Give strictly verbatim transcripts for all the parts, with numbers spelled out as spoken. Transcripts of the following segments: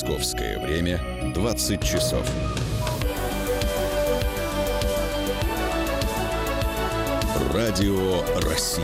Московское время двадцать часов. Радио России.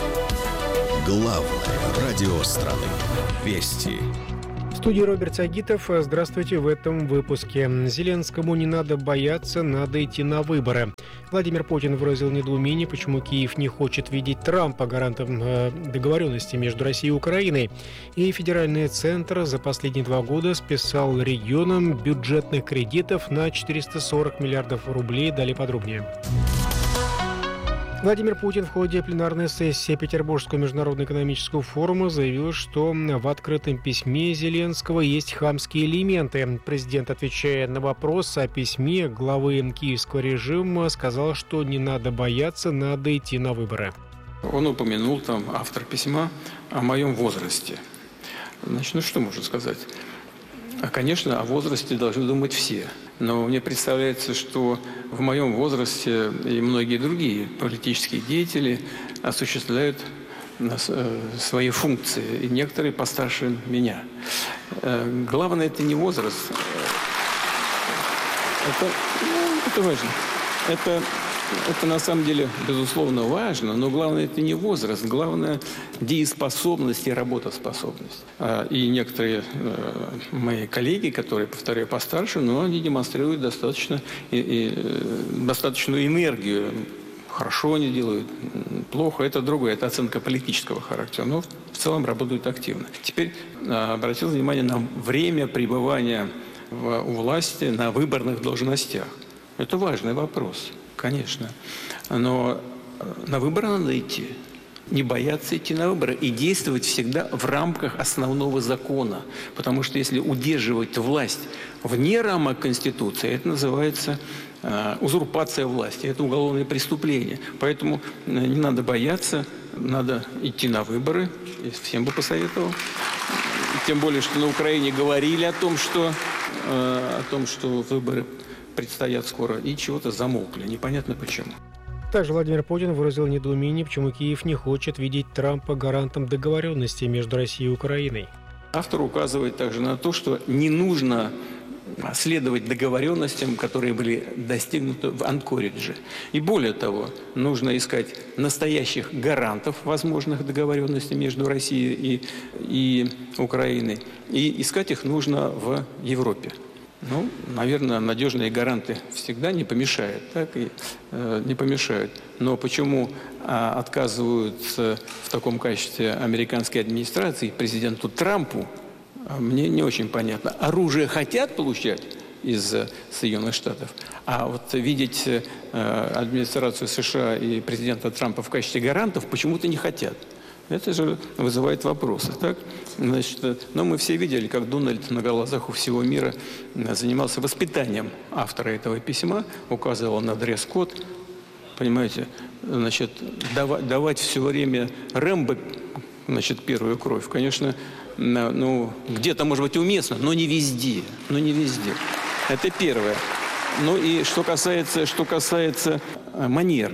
Главное радио страны. Вести. В студии Роберт Сагитов. Здравствуйте. В этом выпуске. Зеленскому не надо бояться, надо идти на выборы. Владимир Путин выразил недоумение, почему Киев не хочет видеть Трампа гарантом договоренности между Россией и Украиной. И федеральный центр за последние два года списал регионам бюджетных кредитов на четыреста сорок миллиардов рублей. Далее подробнее. Владимир Путин в ходе пленарной сессии Петербургского международного экономического форума заявил, что в открытом письме Зеленского есть хамские элементы. Президент, отвечая на вопрос о письме главы киевского режима, сказал, что не надо бояться, надо идти на выборы. Он упомянул, там, автор письма, о моем возрасте. Значит, ну что можно сказать? А, конечно, о возрасте должны думать все. Но мне представляется, что в моем возрасте и многие другие политические деятели осуществляют свои функции, и некоторые постарше меня. Главное, это не возраст. Это, ну, это важно. Это, это на самом деле, безусловно, важно, но главное, это не возраст. Главное – дееспособность и работоспособность. И некоторые мои коллеги, которые, повторяю, постарше, но они демонстрируют достаточно, и, и, достаточную энергию. Хорошо они делают, плохо – это другое, это оценка политического характера. Но в целом работают активно. Теперь обратил внимание на время пребывания в, у власти на выборных должностях. Это важный вопрос, конечно. Но на выборы надо идти. Не бояться идти на выборы и действовать всегда в рамках основного закона. Потому что если удерживать власть вне рамок Конституции, это называется э, узурпация власти. Это уголовное преступление. Поэтому не надо бояться, надо идти на выборы. Я всем бы посоветовал. Тем более, что на Украине говорили о том, что, э, о том, что выборы предстоят скоро, и чего-то замолкли. Непонятно почему. Также Владимир Путин выразил недоумение, почему Киев не хочет видеть Трампа гарантом договоренности между Россией и Украиной. Автор указывает также на то, что не нужно следовать договоренностям, которые были достигнуты в Анкоридже. И более того, нужно искать настоящих гарантов возможных договоренностей между Россией и, и Украиной. И искать их нужно в Европе. Ну, наверное, надежные гаранты всегда не помешают, так и э, не помешают. Но почему э, отказываются в таком качестве американской администрации президенту Трампу, мне не очень понятно. Оружие хотят получать из Соединенных Штатов, а вот видеть э, администрацию США и президента Трампа в качестве гарантов почему-то не хотят. Это же вызывает вопросы. Так? Значит, но мы все видели, как Дональд на глазах у всего мира занимался воспитанием автора этого письма, указывал на дресс-код. Понимаете, значит, давать, давать все время Рэмбо, значит, первую кровь, конечно, ну, где-то, может быть, уместно, но не везде. Но не везде. Это первое. Ну и что касается, что касается манер.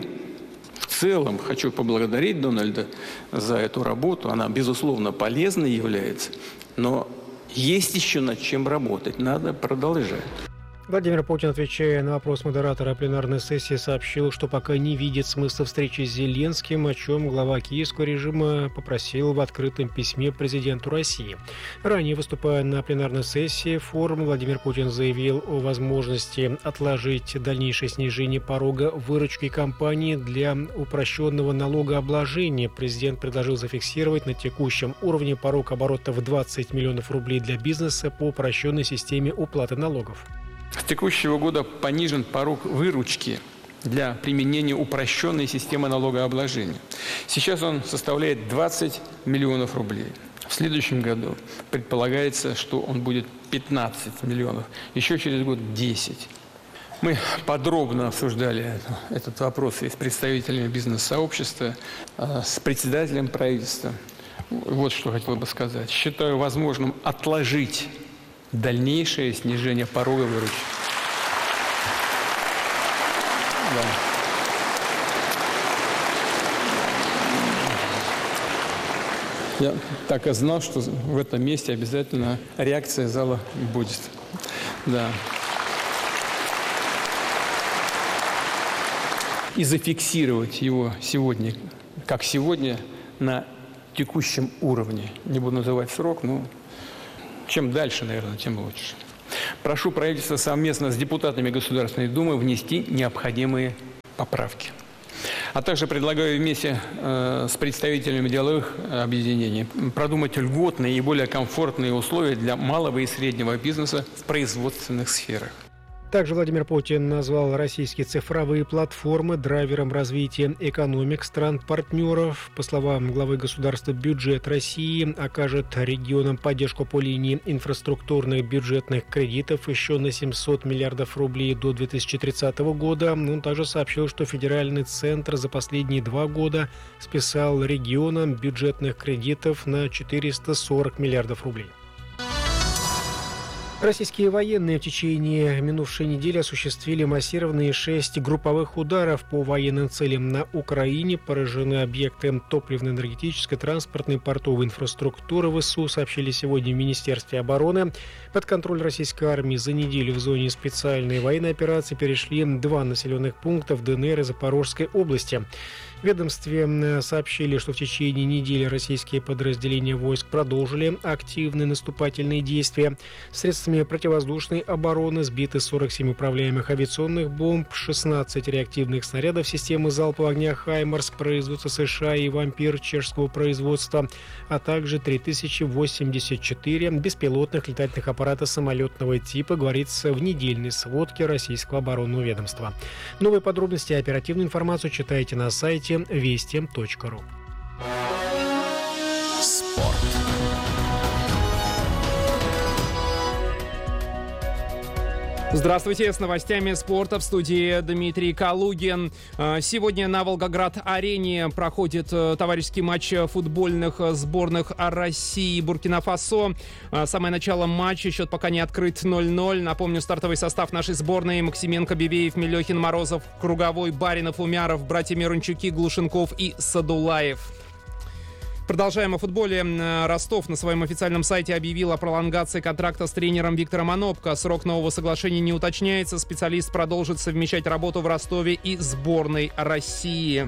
В целом хочу поблагодарить Дональда за эту работу. Она, безусловно, полезной является, но есть еще над чем работать. Надо продолжать. Владимир Путин, отвечая на вопрос модератора пленарной сессии, сообщил, что пока не видит смысла встречи с Зеленским, о чем глава киевского режима попросил в открытом письме президенту России. Ранее, выступая на пленарной сессии форума, Владимир Путин заявил о возможности отложить дальнейшее снижение порога выручки компании для упрощенного налогообложения. Президент предложил зафиксировать на текущем уровне порог оборота в двадцать миллионов рублей для бизнеса по упрощенной системе уплаты налогов. С текущего года понижен порог выручки для применения упрощенной системы налогообложения. Сейчас он составляет двадцать миллионов рублей. В следующем году предполагается, что он будет пятнадцать миллионов. Еще через год десять. Мы подробно обсуждали этот вопрос и с представителями бизнес-сообщества, с председателем правительства. Вот что хотел бы сказать. Считаю возможным отложить дальнейшее снижение порога выручки. Да. Я так и знал, что в этом месте обязательно реакция зала будет. Да. И зафиксировать его сегодня, как сегодня, на текущем уровне. Не буду называть срок, но чем дальше, наверное, тем лучше. Прошу правительство совместно с депутатами Государственной Думы внести необходимые поправки. А также предлагаю вместе э, с представителями деловых объединений продумать льготные и более комфортные условия для малого и среднего бизнеса в производственных сферах. Также Владимир Путин назвал российские цифровые платформы драйвером развития экономик стран-партнеров. По словам главы государства, бюджет России окажет регионам поддержку по линии инфраструктурных бюджетных кредитов еще на семьсот миллиардов рублей до две тысячи тридцатого года. Он также сообщил, что федеральный центр за последние два года списал регионам бюджетных кредитов на четыреста сорок миллиардов рублей. Российские военные в течение минувшей недели осуществили массированные шесть групповых ударов по военным целям на Украине. Поражены объекты топливно-энергетической, транспортной, портовой инфраструктуры. ВСУ сообщили сегодня в Министерстве обороны. Под контроль российской армии за неделю в зоне специальной военной операции перешли два населенных пункта в ДНР и Запорожской области. В ведомстве сообщили, что в течение недели российские подразделения войск продолжили активные наступательные действия. Средствами противовоздушной обороны сбиты сорок семь управляемых авиационных бомб, шестнадцать реактивных снарядов системы залпового огня «Хаймарс» производства США и «Вампир» чешского производства, а также три тысячи восемьдесят четыре беспилотных летательных аппарата самолетного типа, говорится в недельной сводке российского оборонного ведомства. Новые подробности и оперативную информацию читайте на сайте вести точка ру. Спорт. Здравствуйте, с новостями спорта в студии Дмитрий Калугин. Сегодня на Волгоград-арене проходит товарищеский матч футбольных сборных России и Буркина-Фасо. Самое начало матча, счет пока не открыт ноль ноль. Напомню, стартовый состав нашей сборной: Максименко, Бивеев, Мелехин, Морозов, Круговой, Баринов, Умяров, братья Мирончуки, Глушенков и Садулаев. Продолжаем о футболе. Ростов на своем официальном сайте объявил о пролонгации контракта с тренером Виктором Анопко. Срок нового соглашения не уточняется. Специалист продолжит совмещать работу в Ростове и сборной России.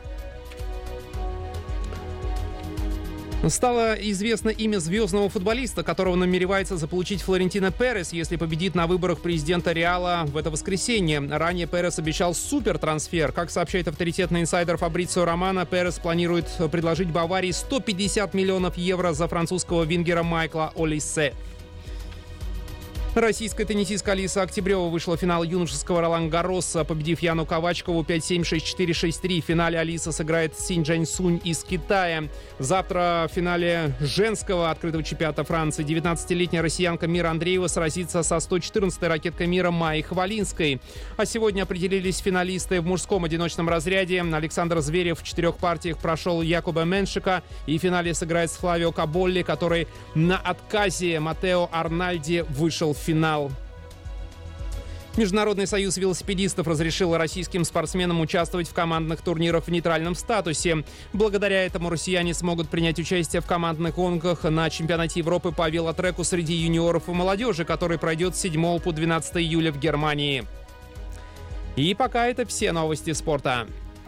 Стало известно имя звездного футболиста, которого намеревается заполучить Флорентино Перес, если победит на выборах президента Реала в это воскресенье. Ранее Перес обещал супертрансфер. Как сообщает авторитетный инсайдер Фабрицио Романо, Перес планирует предложить Баварии сто пятьдесят миллионов евро за французского вингера Майкла Олисе. Российская теннисистка Алиса Октябрева вышла в финал юношеского Ролан-Гарроса, победив Яну Ковачкову пять семь, шесть четыре, шесть три. В финале Алиса сыграет с Синь Джань-Сунь из Китая. Завтра в финале женского открытого чемпионата Франции девятнадцатилетняя россиянка Мира Андреева сразится со сто четырнадцатой ракеткой мира Майей Хвалинской. А сегодня определились финалисты в мужском одиночном разряде. Александр Зверев в четырех партиях прошел Якуба Меншика и в финале сыграет с Флавио Каболли, который на отказе Матео Арнальди вышел в финал. Международный союз велосипедистов разрешил российским спортсменам участвовать в командных турнирах в нейтральном статусе. Благодаря этому россияне смогут принять участие в командных гонках на чемпионате Европы по велотреку среди юниоров и молодежи, который пройдет с седьмого по двенадцатое июля в Германии. И пока это все новости спорта.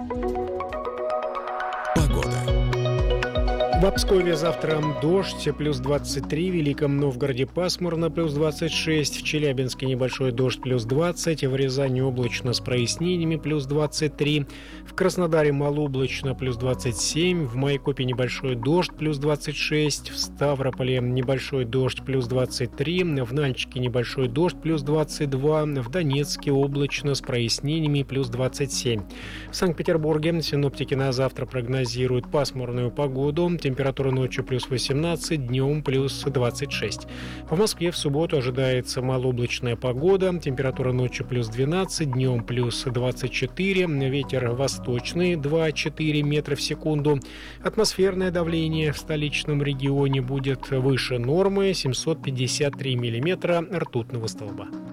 В Пскове завтра дождь, плюс двадцать три, в Великом Новгороде пасмурно, плюс двадцать шесть, в Челябинске небольшой дождь, плюс двадцать, в Рязани облачно с прояснениями, плюс двадцать три, в Краснодаре малооблачно, плюс двадцать семь, в Майкопе небольшой дождь, плюс двадцать шесть, в Ставрополе небольшой дождь, плюс двадцать три, в Нальчике небольшой дождь, плюс двадцать два, в Донецке облачно с прояснениями, плюс двадцать семь. В Санкт-Петербурге синоптики на завтра прогнозируют пасмурную погоду, температура ночью плюс восемнадцать, днем плюс двадцать шесть. В Москве в субботу ожидается малооблачная погода, температура ночью плюс двенадцать, днем плюс двадцать четыре, ветер восточный два-четыре метра в секунду. Атмосферное давление в столичном регионе будет выше нормы семьсот пятьдесят три миллиметра ртутного столба.